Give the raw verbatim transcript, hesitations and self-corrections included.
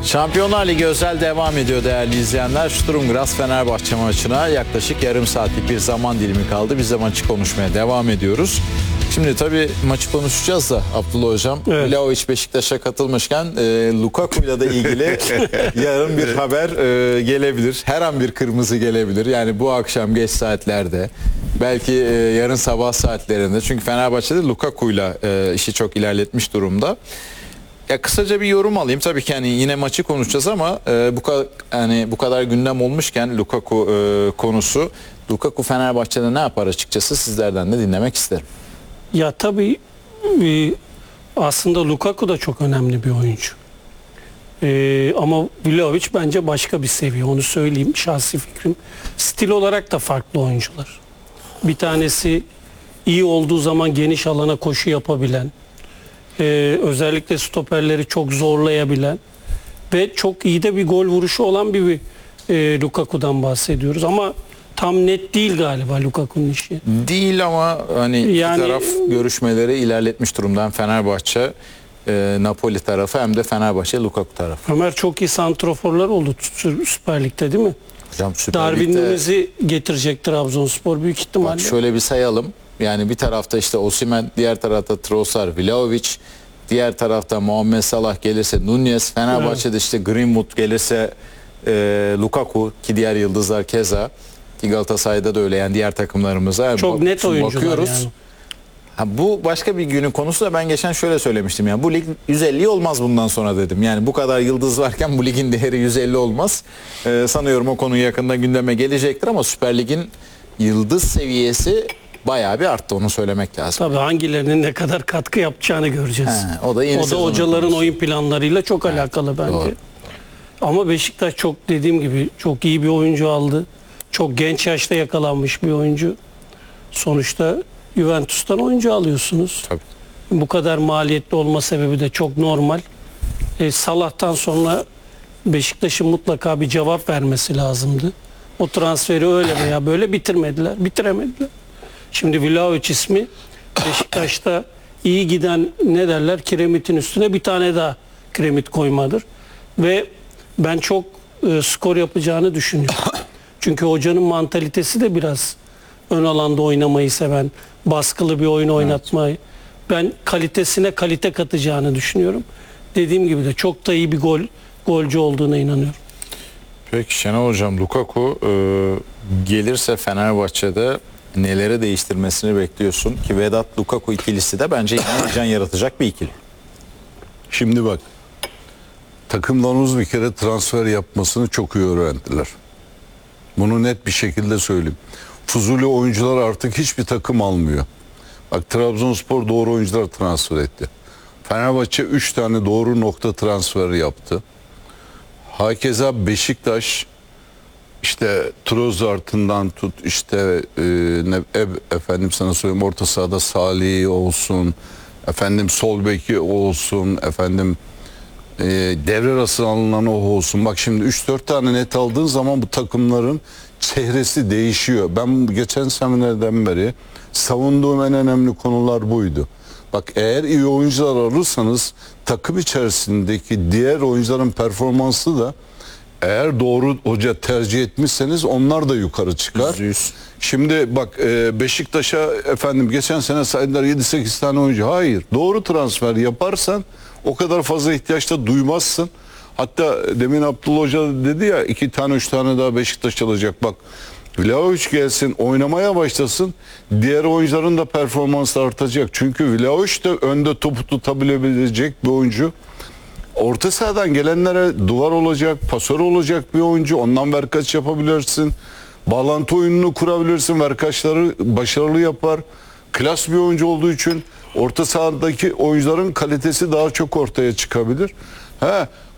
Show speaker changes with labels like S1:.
S1: Şampiyonlar Ligi özel devam ediyor değerli izleyenler. Sturm Graz Fenerbahçe maçına yaklaşık yarım saatlik bir zaman dilimi kaldı. Biz de maçı konuşmaya devam ediyoruz. Şimdi tabii maçı konuşacağız da Abdullah Hocam.
S2: Evet.
S1: Vlahovic Beşiktaş'a katılmışken e, Lukaku'yla da ilgili yarın bir haber e, gelebilir. Her an bir kırmızı gelebilir. Yani bu akşam geç saatlerde. Belki e, yarın sabah saatlerinde. Çünkü Fenerbahçe'de Lukaku'yla e, işi çok ilerletmiş durumda. Ya kısaca bir yorum alayım. Tabii ki hani yine maçı konuşacağız ama e, bu kadar yani bu kadar gündem olmuşken Lukaku e, konusu, Lukaku Fenerbahçe'de ne yapar açıkçası sizlerden de dinlemek isterim.
S2: Ya tabii e, aslında Lukaku da çok önemli bir oyuncu. E, ama Vlahovic bence başka bir seviye. Onu söyleyeyim, şahsi fikrim. Stil olarak da farklı oyuncular. Bir tanesi iyi olduğu zaman geniş alana koşu yapabilen, e, özellikle stoperleri çok zorlayabilen ve çok iyi de bir gol vuruşu olan bir, bir e, Lukaku'dan bahsediyoruz. Ama tam net değil galiba Lukaku'nun işi.
S1: Değil ama hani iki
S2: Yani-
S1: taraf görüşmeleri ilerletmiş durumda. Hem Fenerbahçe, e, Napoli tarafı hem de Fenerbahçe Lukaku tarafı.
S2: Ömer, çok iyi santroforlar oldu Süper Lig'de değil mi?
S1: Hocam Süper
S2: Darwin
S1: Lig'de-
S2: Nunez'i getirecek Trabzonspor büyük ihtimalle.
S1: Bak şöyle bir sayalım. Yani bir tarafta işte Osimhen, diğer tarafta Trossard, Vlahovic, diğer tarafta Muhammed Salah gelirse Nunez, Fenerbahçe'de işte Greenwood gelirse e, Lukaku ki diğer yıldızlar keza, ki Galatasaray'da da öyle, yani diğer takımlarımıza
S2: Çok
S1: bak-
S2: net
S1: şimdi
S2: oyuncular
S1: bakıyoruz.
S2: yani.
S1: Ha, bu başka bir günün konusu da ben geçen şöyle söylemiştim, yani bu lig yüz elli olmaz bundan sonra dedim. Yani bu kadar yıldız varken bu ligin değeri yüz elli olmaz. Ee, sanıyorum o konu yakında gündeme gelecektir ama Süper Lig'in yıldız seviyesi bayağı bir arttı, onu söylemek lazım.
S2: Tabii hangilerinin ne kadar katkı yapacağını göreceğiz.
S1: He, o da yeni
S2: o da
S1: sezonun
S2: hocaların
S1: konusu.
S2: oyun planlarıyla çok alakalı bence.
S1: doğru.
S2: Ama Beşiktaş çok, dediğim gibi, çok iyi bir oyuncu aldı. Çok genç yaşta yakalanmış bir oyuncu. Sonuçta Juventus'tan oyuncu alıyorsunuz.
S1: Tabii.
S2: Bu kadar maliyetli olma sebebi de çok normal. E, Salah'tan sonra Beşiktaş'ın mutlaka bir cevap vermesi lazımdı. O transferi öyle veya böyle bitirmediler, bitiremediler. Şimdi Vlahovic ismi Beşiktaş'ta iyi giden, ne derler, kiremitin üstüne bir tane daha kiremit koymadır. Ve ben çok e, skor yapacağını düşünüyorum. Çünkü hocanın mantalitesi de biraz ön alanda oynamayı seven, baskılı bir oyun oynatmayı. Ben kalitesine kalite katacağını düşünüyorum. Dediğim gibi de çok da iyi bir gol golcü olduğuna inanıyorum.
S1: Peki Şenol Hocam, Lukaku e, gelirse Fenerbahçe'de neleri değiştirmesini bekliyorsun? Ki Vedat Lukaku ikilisi de bence heyecan yaratacak bir ikili.
S3: Şimdi bak, takımlarımız bir kere transfer yapmasını çok iyi öğrendiler. Bunu net bir şekilde söyleyeyim. Fuzuli oyuncular artık hiçbir takım almıyor. Bak, Trabzonspor doğru oyuncular transfer etti. Fenerbahçe üç tane doğru nokta transferi yaptı. Hakeza Beşiktaş işte Trossard'ından tut işte e, ne, e, efendim sana söyleyeyim, orta sahada Salih olsun, efendim sol beki olsun, efendim e, devre arası alınan o olsun. Bak şimdi üç dört tane net aldığın zaman bu takımların çehresi değişiyor. Ben geçen seminerden beri savunduğum en önemli konular buydu. Bak, eğer iyi oyuncular alırsanız takım içerisindeki diğer oyuncuların performansı da, eğer doğru hoca tercih etmişseniz, onlar da yukarı çıkar.
S1: Yüzde yüz.
S3: Şimdi bak, e, Beşiktaş'a efendim geçen sene saydılar yedi sekiz tane oyuncu. Hayır. Doğru transfer yaparsan o kadar fazla ihtiyaçta duymazsın. Hatta demin Abdullah Hoca dedi ya, iki tane üç tane daha Beşiktaş alacak. Bak, Vlahovic gelsin, oynamaya başlasın, diğer oyuncuların da performansı artacak. Çünkü Vlahovic de önde topu tutabilecek bir oyuncu. Orta sahadan gelenlere duvar olacak, pasör olacak bir oyuncu. Ondan verkaç yapabilirsin. Bağlantı oyununu kurabilirsin. Verkaçları başarılı yapar. Klas bir oyuncu olduğu için orta sahadaki oyuncuların kalitesi daha çok ortaya çıkabilir. Ha,